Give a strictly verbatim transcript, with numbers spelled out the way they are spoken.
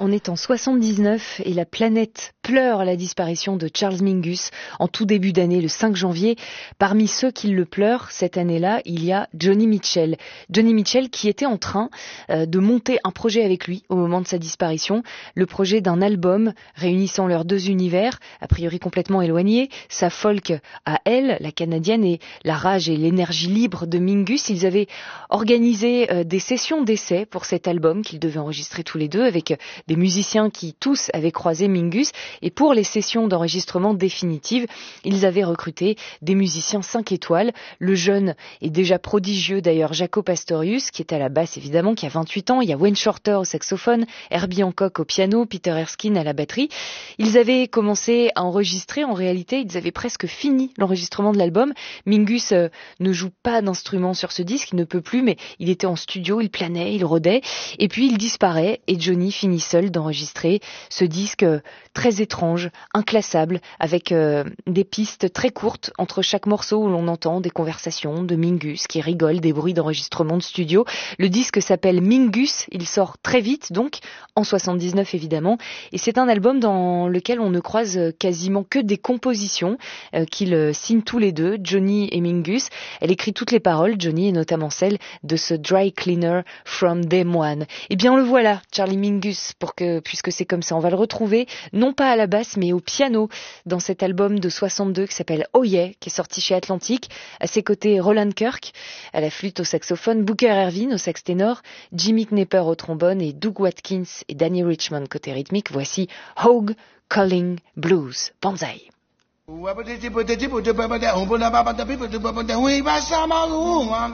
On est en soixante-dix-neuf et la planète pleure la disparition de Charles Mingus en tout début d'année, le cinq janvier. Parmi ceux qui le pleurent cette année-là, il y a Joni Mitchell. Joni Mitchell qui était en train euh, de monter un projet avec lui au moment de sa disparition, le projet d'un album réunissant leurs deux univers, a priori complètement éloignés, sa folk à elle, la canadienne, et la rage et l'énergie libre de Mingus. Ils avaient organisé euh, des sessions d'essai pour cet album qu'ils devaient enregistrer tous les deux avec des musiciens qui tous avaient croisé Mingus, et pour les sessions d'enregistrement définitives, ils avaient recruté des musiciens cinq étoiles. Le jeune et déjà prodigieux d'ailleurs Jaco Pastorius, qui est à la basse évidemment, qui a vingt-huit ans, il y a Wayne Shorter au saxophone, Herbie Hancock au piano, Peter Erskine à la batterie. Ils avaient commencé à enregistrer, en réalité ils avaient presque fini l'enregistrement de l'album. Mingus euh, ne joue pas d'instrument sur ce disque, il ne peut plus, mais il était en studio, il planait, il rôdait, et puis il disparaît et Joni finit seul d'enregistrer ce disque très étrange, inclassable, avec euh, des pistes très courtes entre chaque morceau où l'on entend des conversations de Mingus qui rigole, des bruits d'enregistrement de studio. Le disque s'appelle Mingus, il sort très vite donc, en soixante-dix-neuf évidemment, et c'est un album dans lequel on ne croise quasiment que des compositions euh, qu'ils signent tous les deux, Joni et Mingus. Elle écrit toutes les paroles, Joni, et notamment celle de ce Dry Cleaner from Day One. Eh bien le voilà, Charlie Mingus, pour que, puisque c'est comme ça, on va le retrouver, non pas à la basse, mais au piano, dans cet album de soixante-deux qui s'appelle Oh Yeah, qui est sorti chez Atlantic. À ses côtés, Roland Kirk, à la flûte, au saxophone, Booker Ervin, au sax ténor, Jimmy Knepper au trombone, et Doug Watkins et Danny Richmond côté rythmique. Voici Hog Calling Blues. Banzai.